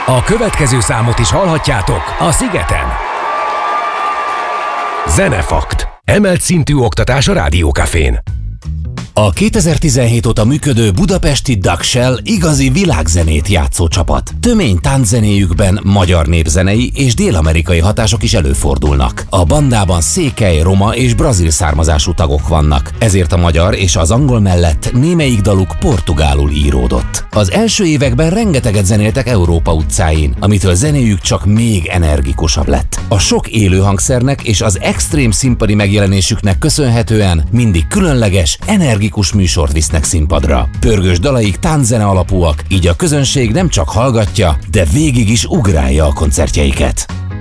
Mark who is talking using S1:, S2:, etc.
S1: A következő számot is hallhatjátok a Szigeten. Zenefakt. Emelt szintű oktatás a Rádiókafén.
S2: A 2017 óta működő budapesti Dagshell igazi világzenét játszó csapat. Tömény tánczenéjükben magyar népzenei és dél-amerikai hatások is előfordulnak. A bandában székely, roma és brazil származású tagok vannak, ezért a magyar és az angol mellett némelyik daluk portugálul íródott. Az első években rengeteget zenéltek Európa utcáin, amitől zenéjük csak még energikusabb lett. A sok élő hangszernek és az extrém színpadi megjelenésüknek köszönhetően mindig különleges, energikus műsort visznek színpadra. Pörgős dalaik tánczene alapúak, így a közönség nem csak hallgatja, de végig is ugrálja a koncertjeiket.